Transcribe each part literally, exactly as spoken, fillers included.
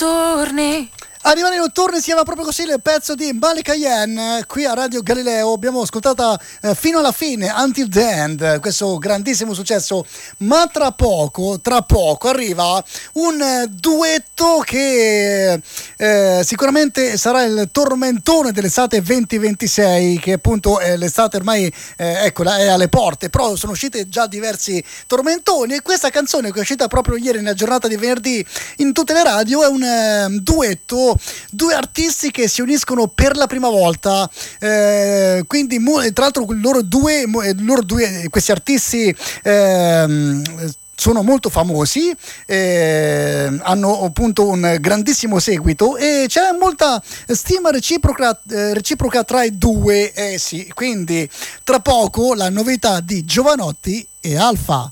notturni. Animali notturni si chiama proprio così il pezzo di Mali Cayenne qui a Radio Galileo. Abbiamo ascoltata eh, fino alla fine, Until the End, questo grandissimo successo. Ma tra poco, tra poco arriva un eh, duetto che eh, sicuramente sarà il tormentone dell'estate venti ventisei, che appunto è l'estate ormai eh, eccola, è alle porte, però sono uscite già diversi tormentoni e questa canzone che è uscita proprio ieri nella giornata di venerdì in tutte le radio è un eh, duetto, due artisti che si uniscono per la prima volta, eh, quindi tra l'altro loro due, loro due questi artisti eh, sono molto famosi, eh, hanno appunto un grandissimo seguito e c'è molta stima reciproca, eh, reciproca tra i due, eh sì, quindi tra poco la novità di Giovanotti e Alfa.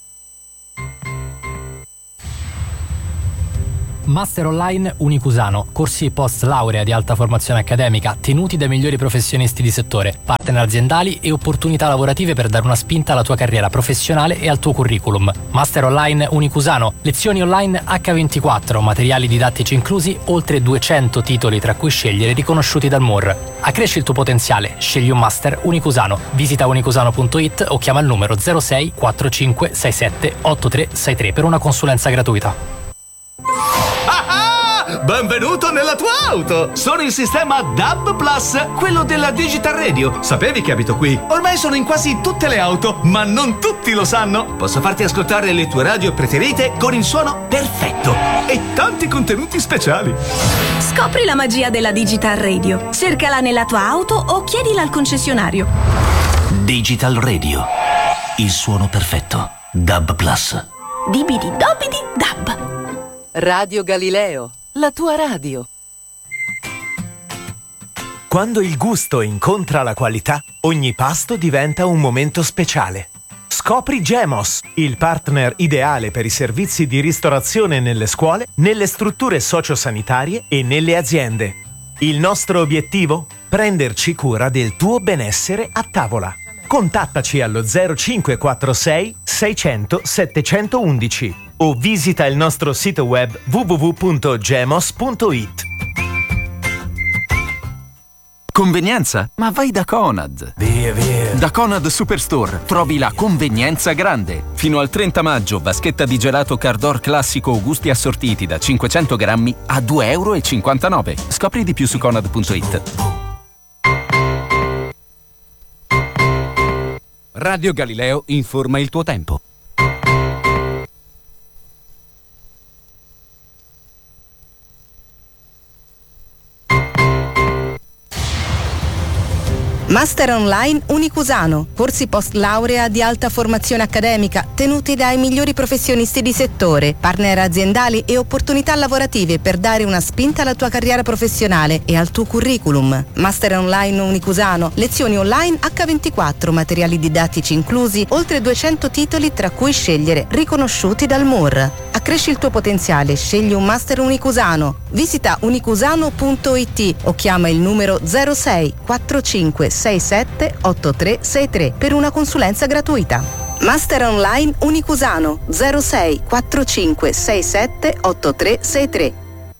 Master Online Unicusano, corsi post laurea di alta formazione accademica tenuti dai migliori professionisti di settore, partner aziendali e opportunità lavorative per dare una spinta alla tua carriera professionale e al tuo curriculum. Master Online Unicusano, lezioni online acca ventiquattro, materiali didattici inclusi, oltre duecento titoli tra cui scegliere riconosciuti dal M U R. Accresci il tuo potenziale, scegli un Master Unicusano. Visita unicusano punto it o chiama il numero zero sei quattro cinque sei sette otto tre sei tre per una consulenza gratuita. Benvenuto nella tua auto! Sono il sistema D A B Plus, quello della Digital Radio. Sapevi che abito qui? Ormai sono in quasi tutte le auto, ma non tutti lo sanno. Posso farti ascoltare le tue radio preferite con il suono perfetto e tanti contenuti speciali. Scopri la magia della Digital Radio. Cercala nella tua auto o chiedila al concessionario. Digital Radio, il suono perfetto. D A B Plus. Dibidi dobidi dab. Radio Galileo, la tua radio. Quando il gusto incontra la qualità, ogni pasto diventa un momento speciale. Scopri Gemos, il partner ideale per i servizi di ristorazione nelle scuole, nelle strutture sociosanitarie e nelle aziende. Il nostro obiettivo? Prenderci cura del tuo benessere a tavola. Contattaci allo zero cinque quattro sei seicento settecentoundici o visita il nostro sito web w w w punto gemos punto it. Convenienza? Ma vai da Conad. Via, via. Da Conad Superstore trovi la convenienza grande. Fino al trenta maggio, vaschetta di gelato Cardor classico o gusti assortiti da cinquecento grammi a due euro e cinquantanove. Scopri di più su conad punto it. Radio Galileo informa il tuo tempo. Master Online Unicusano, corsi post laurea di alta formazione accademica tenuti dai migliori professionisti di settore, partner aziendali e opportunità lavorative per dare una spinta alla tua carriera professionale e al tuo curriculum. Master Online Unicusano, lezioni online acca ventiquattro, materiali didattici inclusi, oltre duecento titoli tra cui scegliere, riconosciuti dal M U R. Accresci il tuo potenziale, scegli un Master Unicusano. Visita unicusano punto it o chiama il numero zero sei quattro cinque sei sette otto tre sei tre per una consulenza gratuita. Master Online Unicusano zero sei quattro cinque sei sette otto tre sei tre.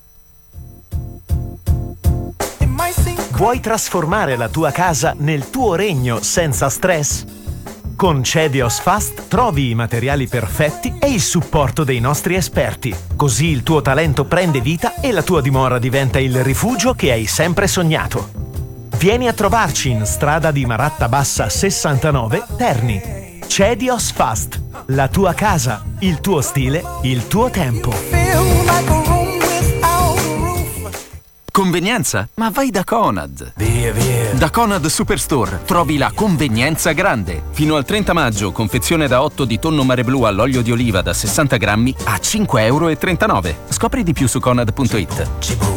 Vuoi trasformare la tua casa nel tuo regno senza stress? Con Cedios Fast trovi i materiali perfetti e il supporto dei nostri esperti. Così il tuo talento prende vita e la tua dimora diventa il rifugio che hai sempre sognato. Vieni a trovarci in strada di Maratta Bassa sessantanove, Terni. Cedios Fast, la tua casa, il tuo stile, il tuo tempo. Convenienza? Ma vai da Conad. Via, via. Da Conad Superstore trovi la convenienza grande. Fino al trenta maggio, confezione da otto di tonno mare blu all'olio di oliva da sessanta grammi a cinque euro e trentanove. Scopri di più su conad punto it.